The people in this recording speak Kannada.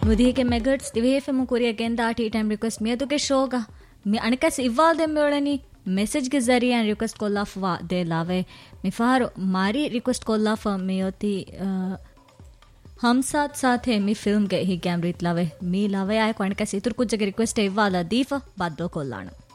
ನುದಿಗೆ ಮೆಗಟ್ಸ್ ದಿವೇಫೆಮು ಕುರಿಯಗೆಂದ T time request ಮಿಯದುಗೆ ಶೋಗ me ಅಣಕಸ್ ಇವ್ವಾಲ್ ದೆಂಬೆಳನಿ ಮೆಸೇಜ್ಗೆ ಜರಿಯಾನ್ request ಕೊಲ್ಲಾಫ್ವಾ they ಲಾವೆ ಮಿಫಾರು ಮಾರಿ ರಿಕ್ವೆಸ್ಟ್ ಕೊಲ್ಲಾಫ ಮಿಯೋತಿ ಹಮ್ಸಾತ್ ಸಾಥೆ ಮಿ ಫಿಲ್ಮ್ಗೆ ಹೀಗ್ಯಾಮ್ ರೀತ್ ಲವೆ ಮೀ ಲವೆ ಆಯ್ಕು ಅಣಕಸ್ ಇತುರ್ ಕುಜ್ಜಗೆ ರಿಕ್ವೆಸ್ಟ್ ಇವ್ವಾಲ ದೀಫ ಬದ್ದೋ ಕೊಲ್ಲಾಣ